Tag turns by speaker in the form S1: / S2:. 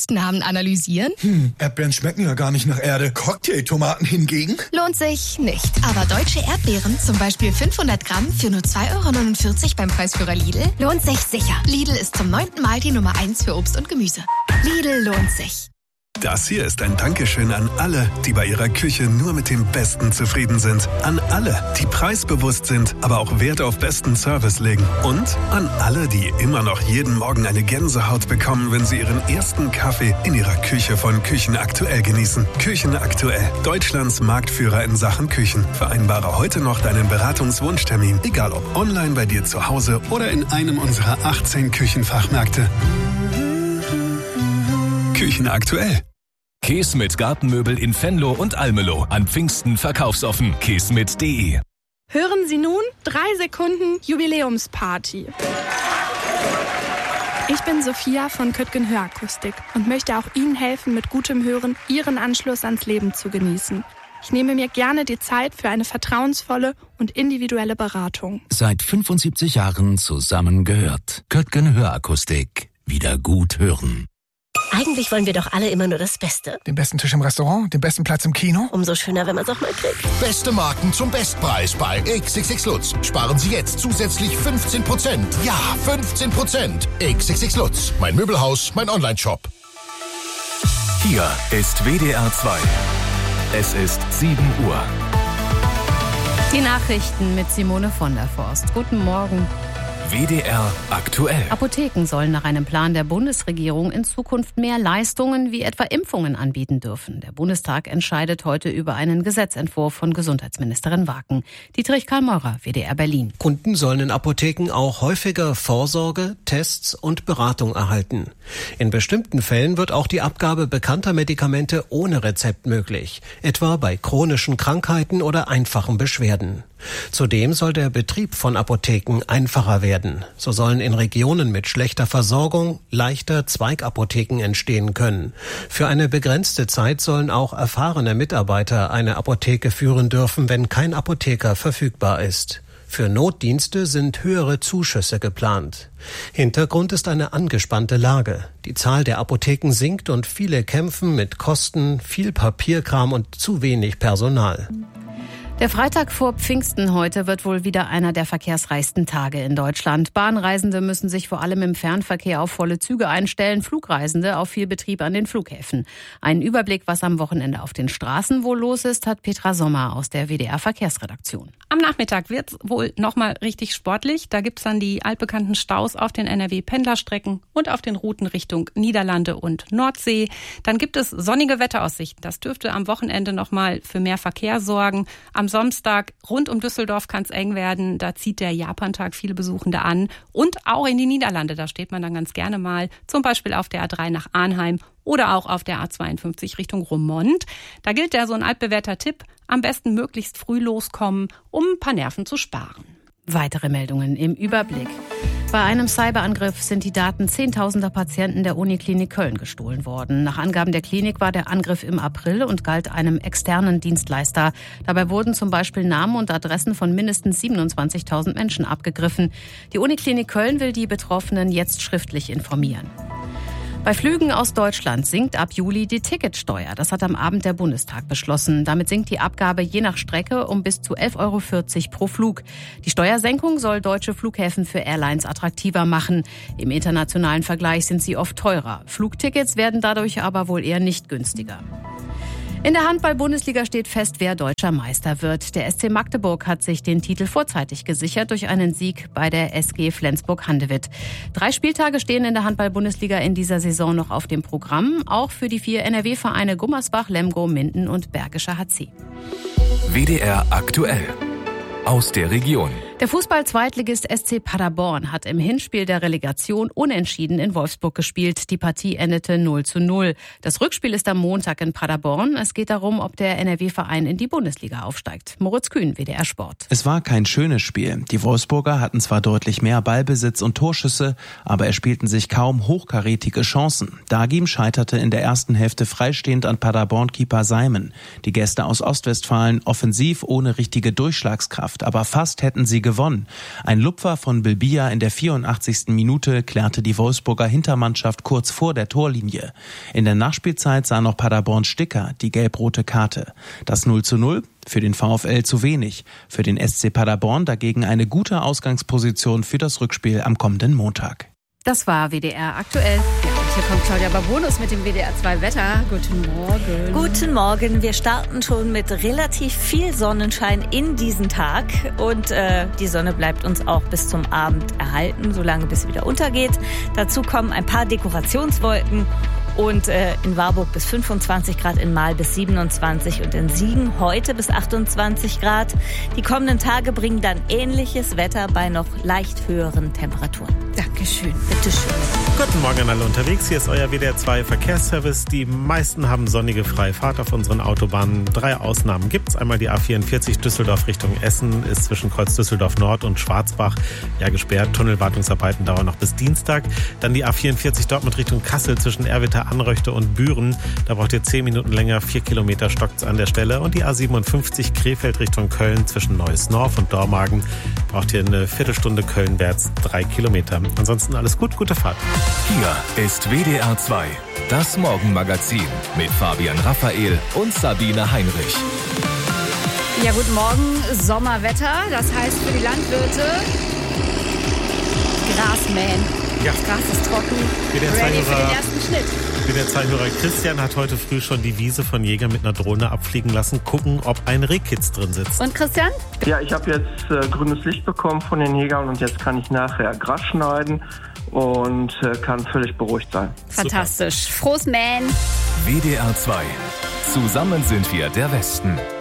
S1: Fruchtnamen analysieren?
S2: Erdbeeren schmecken ja gar nicht nach Erde. Cocktailtomaten hingegen?
S1: Lohnt sich nicht. Aber deutsche Erdbeeren, zum Beispiel 500 Gramm für nur 2,49 € beim Preisführer Lidl, lohnt sich sicher. Lidl ist zum 9. Mal die Nummer 1 für Obst und Gemüse. Lidl lohnt sich.
S3: Das hier ist ein Dankeschön an alle, die bei ihrer Küche nur mit dem Besten zufrieden sind. An alle, die preisbewusst sind, aber auch Wert auf besten Service legen. Und an alle, die immer noch jeden Morgen eine Gänsehaut bekommen, wenn sie ihren ersten Kaffee in ihrer Küche von Küchenaktuell genießen. Küchenaktuell, Deutschlands Marktführer in Sachen Küchen. Vereinbare heute noch deinen Beratungswunschtermin, egal ob online bei dir zu Hause oder in einem unserer 18 Küchenfachmärkte. Küchenaktuell.
S4: Keesmit Gartenmöbel in Venlo und Almelo. An Pfingsten verkaufsoffen. keesmit.de.
S5: Hören Sie nun 3 Sekunden Jubiläumsparty. Ich bin Sophia von Köttgen Hörakustik und möchte auch Ihnen helfen, mit gutem Hören Ihren Anschluss ans Leben zu genießen. Ich nehme mir gerne die Zeit für eine vertrauensvolle und individuelle Beratung.
S6: Seit 75 Jahren zusammengehört. Köttgen Hörakustik. Wieder gut hören.
S7: Eigentlich wollen wir doch alle immer nur das Beste.
S8: Den besten Tisch im Restaurant, den besten Platz im Kino.
S7: Umso schöner, wenn man es auch mal kriegt.
S9: Beste Marken zum Bestpreis bei XXX Lutz. Sparen Sie jetzt zusätzlich 15%. Ja, 15%. XXX Lutz. Mein Möbelhaus, mein Onlineshop.
S4: Hier ist WDR 2. Es ist 7 Uhr.
S10: Die Nachrichten mit Simone von der Forst. Guten Morgen.
S4: WDR aktuell.
S10: Apotheken sollen nach einem Plan der Bundesregierung in Zukunft mehr Leistungen wie etwa Impfungen anbieten dürfen. Der Bundestag entscheidet heute über einen Gesetzentwurf von Gesundheitsministerin Waken. Dietrich Karl-Meurer, WDR Berlin.
S11: Kunden sollen in Apotheken auch häufiger Vorsorge, Tests und Beratung erhalten. In bestimmten Fällen wird auch die Abgabe bekannter Medikamente ohne Rezept möglich, etwa bei chronischen Krankheiten oder einfachen Beschwerden. Zudem soll der Betrieb von Apotheken einfacher werden. So sollen in Regionen mit schlechter Versorgung leichter Zweigapotheken entstehen können. Für eine begrenzte Zeit sollen auch erfahrene Mitarbeiter eine Apotheke führen dürfen, wenn kein Apotheker verfügbar ist. Für Notdienste sind höhere Zuschüsse geplant. Hintergrund ist eine angespannte Lage. Die Zahl der Apotheken sinkt und viele kämpfen mit Kosten, viel Papierkram und zu wenig Personal.
S10: Der Freitag vor Pfingsten heute wird wohl wieder einer der verkehrsreichsten Tage in Deutschland. Bahnreisende müssen sich vor allem im Fernverkehr auf volle Züge einstellen, Flugreisende auf viel Betrieb an den Flughäfen. Einen Überblick, was am Wochenende auf den Straßen wohl los ist, hat Petra Sommer aus der WDR Verkehrsredaktion.
S12: Am Nachmittag wird's wohl nochmal richtig sportlich. Da gibt's dann die altbekannten Staus auf den NRW-Pendlerstrecken und auf den Routen Richtung Niederlande und Nordsee. Dann gibt es sonnige Wetteraussichten. Das dürfte am Wochenende nochmal für mehr Verkehr sorgen. Am Samstag rund um Düsseldorf kann es eng werden. Da zieht der Japantag viele Besuchende an. Und auch in die Niederlande. Da steht man dann ganz gerne mal. Zum Beispiel auf der A3 nach Arnheim oder auch auf der A52 Richtung Roermond. Da gilt so ein altbewährter Tipp. Am besten möglichst früh loskommen, um ein paar Nerven zu sparen.
S10: Weitere Meldungen im Überblick. Bei einem Cyberangriff sind die Daten zehntausender Patienten der Uniklinik Köln gestohlen worden. Nach Angaben der Klinik war der Angriff im April und galt einem externen Dienstleister. Dabei wurden zum Beispiel Namen und Adressen von mindestens 27.000 Menschen abgegriffen. Die Uniklinik Köln will die Betroffenen jetzt schriftlich informieren. Bei Flügen aus Deutschland sinkt ab Juli die Ticketsteuer. Das hat am Abend der Bundestag beschlossen. Damit sinkt die Abgabe je nach Strecke um bis zu 11,40 € pro Flug. Die Steuersenkung soll deutsche Flughäfen für Airlines attraktiver machen. Im internationalen Vergleich sind sie oft teurer. Flugtickets werden dadurch aber wohl eher nicht günstiger. In der Handball-Bundesliga steht fest, wer deutscher Meister wird. Der SC Magdeburg hat sich den Titel vorzeitig gesichert durch einen Sieg bei der SG Flensburg-Handewitt. 3 Spieltage stehen in der Handball-Bundesliga in dieser Saison noch auf dem Programm, auch für die 4 NRW-Vereine Gummersbach, Lemgo, Minden und Bergischer HC.
S4: WDR aktuell. Aus der Region.
S10: Der Fußball-Zweitligist SC Paderborn hat im Hinspiel der Relegation unentschieden in Wolfsburg gespielt. Die Partie endete 0:0. Das Rückspiel ist am Montag in Paderborn. Es geht darum, ob der NRW-Verein in die Bundesliga aufsteigt. Moritz Kühn, WDR Sport.
S13: Es war kein schönes Spiel. Die Wolfsburger hatten zwar deutlich mehr Ballbesitz und Torschüsse, aber erspielten sich kaum hochkarätige Chancen. Dagim scheiterte in der ersten Hälfte freistehend an Paderborn-Keeper Seimen. Die Gäste aus Ostwestfalen offensiv ohne richtige Durchschlagskraft, aber fast hätten sie gewonnen. gewonnen. Ein Lupfer von Bilbia in der 84. Minute klärte die Wolfsburger Hintermannschaft kurz vor der Torlinie. In der Nachspielzeit sah noch Paderborn Sticker die gelb-rote Karte. Das 0:0 für den VfL zu wenig. Für den SC Paderborn dagegen eine gute Ausgangsposition für das Rückspiel am kommenden Montag.
S10: Das war WDR aktuell. Ja, und hier kommt Claudia Babonus mit dem WDR 2 Wetter. Guten Morgen.
S14: Guten Morgen. Wir starten schon mit relativ viel Sonnenschein in diesen Tag. Und die Sonne bleibt uns auch bis zum Abend erhalten, solange bis sie wieder untergeht. Dazu kommen ein paar Dekorationswolken. Und in Warburg bis 25 Grad, in Mahl bis 27 und in Siegen heute bis 28 Grad. Die kommenden Tage bringen dann ähnliches Wetter bei noch leicht höheren Temperaturen.
S10: Dankeschön.
S14: Bitteschön.
S15: Guten Morgen an alle unterwegs. Hier ist euer WDR 2 Verkehrsservice. Die meisten haben sonnige freie Fahrt auf unseren Autobahnen. 3 Ausnahmen gibt's. Einmal die A44 Düsseldorf Richtung Essen ist zwischen Kreuz Düsseldorf Nord und Schwarzbach gesperrt. Tunnelwartungsarbeiten dauern noch bis Dienstag. Dann die A44 Dortmund Richtung Kassel zwischen Erwitter, Anröchte und Büren. Da braucht ihr 10 Minuten länger, 4 Kilometer stockt's an der Stelle. Und die A57 Krefeld Richtung Köln zwischen Neuss-Norf und Dormagen braucht ihr eine Viertelstunde Köln-wärts 3 Kilometer. Ansonsten alles gut, gute Fahrt.
S4: Hier ist WDR 2, das Morgenmagazin mit Fabian Raphael und Sabine Heinrich.
S10: Ja, guten Morgen. Sommerwetter, das heißt für die Landwirte Gras mähen.
S15: Ja.
S10: Das Gras ist trocken, ready für den ersten Schnitt.
S15: WDR-2-Hörer Christian hat heute früh schon die Wiese von Jägern mit einer Drohne abfliegen lassen. Gucken, ob ein Rehkitz drin sitzt.
S10: Und Christian?
S16: Ja, ich habe jetzt grünes Licht bekommen von den Jägern und jetzt kann ich nachher Gras schneiden und kann völlig beruhigt sein.
S10: Fantastisch. Frohes Mähen.
S4: WDR 2. Zusammen sind wir der Westen.